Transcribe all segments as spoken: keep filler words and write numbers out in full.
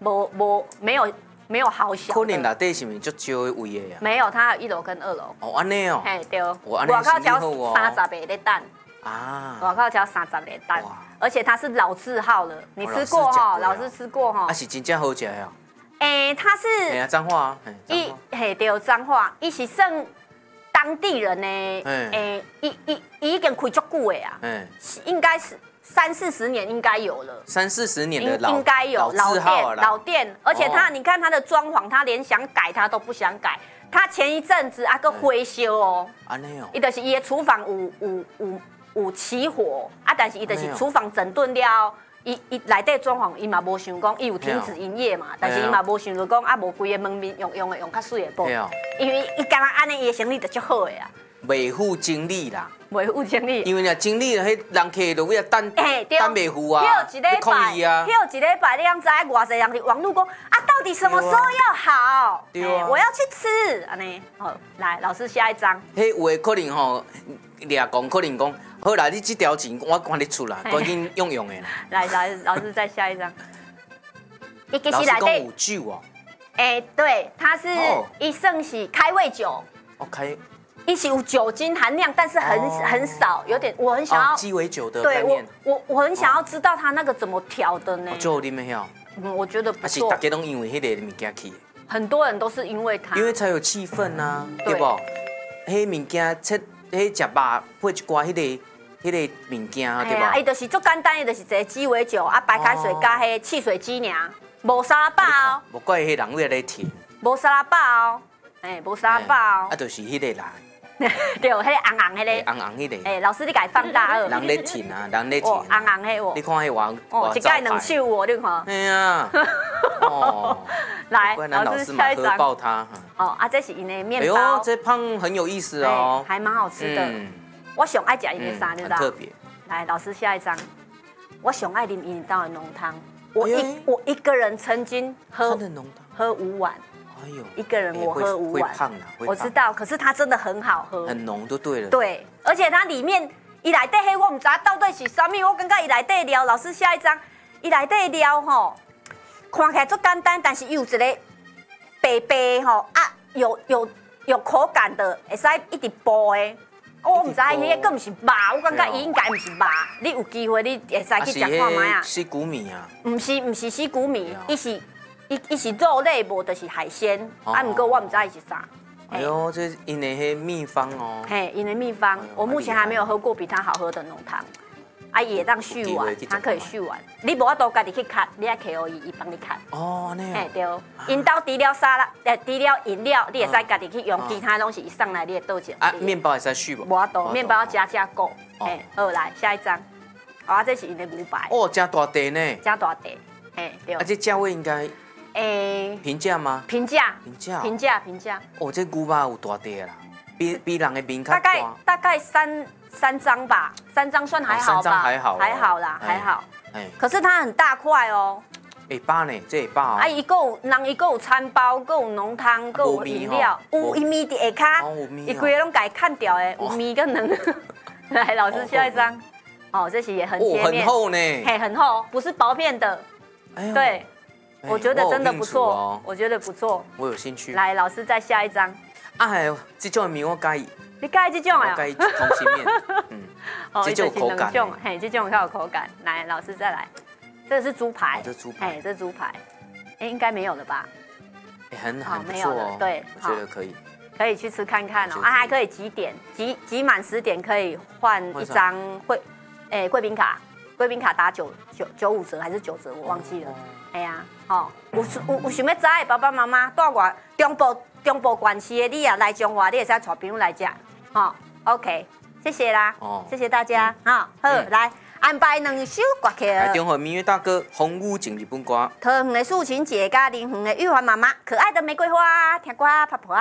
无无没有没有好小。 可能内底是毋是足少的位的呀？ 没有，它有一楼跟二楼。 哦，安尼哦。 嘿，对。 我外口条三十个在等。 啊。 外口条三十个等，而且它是老字号了，你吃过哈？老师吃过哈？ 啊，是真正好食呀。 诶，它是。 哎呀，彰化啊。 伊嘿对彰化，伊是算当地人呢。诶，伊伊伊已经开足久的啊。嗯。应该是。三四十年应该有了， 三四十年的老应该有老店老店，而且他、哦、你看他的装潢，他连想改他都不想改。他前一阵子啊个维修哦，安尼哦，伊就是伊的厨房有有有有起火啊，但是伊就是厨房整顿了，伊伊内底装潢伊嘛无想讲伊有停止营业嘛，但是伊嘛无想着讲啊无规个门面用用的用较水的布，因为伊干那安尼伊的生意就足好的啊。 维护经理啦。 维护经理， 因为若经理，迄人客就要等等维护啊， 休一礼拜，休一礼拜，你样知偌济人去网络讲啊，到底什么时候要好？对啊，我要去吃，安尼，好，来，老师下一张。 迄有诶可能吼，掠讲可能讲，好啦，你这条钱我赶你出啦，赶紧用用诶啦。 来，来，老师再下一张。 伊其实内底有酒哦。 诶，对，它是一盛喜开胃酒。 哦，开。 一起有酒精含量，但是很、哦、很少，有点我很想要鸡尾酒的概念。我我我很想要知道它那个怎么调的呢？ 就你们晓， 嗯，我觉得不错。 是大家都因为迄个物件去。 很多人都是因为它， 因为才有气氛啊，对不？迄物件切，迄食肉配一寡迄个迄个物件，对吧？ 伊就是足简单，伊就是一个鸡尾酒啊，白开水加迄汽水机尔，无沙拉吧哦。 无怪迄人为来甜。 无沙拉吧哦，哎，无沙拉吧哦。 啊，就是迄个啦。 对，迄个红红迄个， 红红迄个。 哎，老师你家放大二。 人咧舔啊，人咧舔。 哦，红红迄个。 你看迄话， 哦，一盖两手哦，你看。 哎呀。哦。 来，老师下一张。 爆它。 哦，啊，这是因的面包。 哎呦，这胖很有意思哦。 还蛮好吃的。我上爱食因的啥，你知道？ 特别。 来，老师下一张。我上爱啉因道的浓汤。我一我一个人曾经喝喝五碗。哎呦，一个人我喝五碗，我知道，可是它真的很好喝， 很浓就对了。 对，而且它里面伊内底迄我唔知到底是啥物，我感觉伊内底料，老师下一张，伊内底料吼，看起来足简单，但是有一个白白吼啊，有有有口感的，会使一直剥的。我唔知迄个，佫唔是肉，我感觉伊应该唔是肉。你有机會你會使去食看覓啊。 是谷米啊？ 唔是唔是西谷米，伊是。伊伊是肉类，无就是海鲜，啊，不过我唔知伊是啥。 哎呦，这因的迄秘方哦。 嘿，因的秘方，我目前还没有喝过比它好喝的浓汤。啊，也当续碗，它可以续碗。你无法度家己去卡，你爱 K O 伊，伊帮你卡。 哦，那样。 嘿，对。因兜除了沙拉，呃，除了饮料，你会使家己去用其他东西，一上来你会倒一。 啊，面包会使续无？ 无法度，面包要加加够。嘿，好，来下一张。啊，这是因的牛排。 哦，加大地呢。 加大地。嘿，对。 啊，这价位应该。 诶， 平价吗？ 平价， 平价， 平价，平价。 哦，这牛排有大地啦，比比人的面较大。 大概大概三三张吧，三张算还好吧？ 三张还好， 还好啦，还好。哎，可是它很大块哦。 会饱呢，这会饱啊。 啊，伊个有，人伊个有餐包，个有浓汤，个有饮料，有伊面伫下骹，伊规个拢家砍掉的，有面跟能。来，老师下一张。哦，这些也很贴面， 很厚呢。 嘿，很厚，不是薄片的。对。我觉得真的不错，哦、我觉得不错， 我有兴趣。 来，老师再下一张。 啊，还有这种面我介意。 你介意这种啊？ 我介意通心面。嗯。哦，这种口感。 嘿，这种较有口感。来，老师再来。这是猪排。 这猪排。 哎，这猪排。哎，应该没有了吧？ 哎，很很不错哦。 对， 我觉得可以。 可以去吃看看哦。啊，还可以集点，集集满十点可以换一张会，哎，贵宾卡。贵宾卡打九九九五折还是九折，我忘记了。哎呀，吼，有有有想要知的爸爸妈妈，住外中部中部县市的，你也来中华，你也使带朋友来吃，吼 ，OK， 谢谢啦，哦、谢谢大家，哈、嗯，好，嗯、来安排两首歌曲。 中和蜜月大哥洪武景日本歌。 桃园的素琴姐加林园的玉环妈妈，可爱的玫瑰花，听歌拍婆。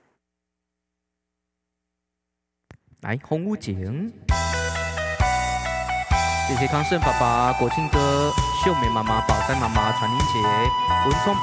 来，洪武景。谢谢康胜爸爸、国庆哥、秀美妈妈、宝山妈妈、传音姐、文聪爸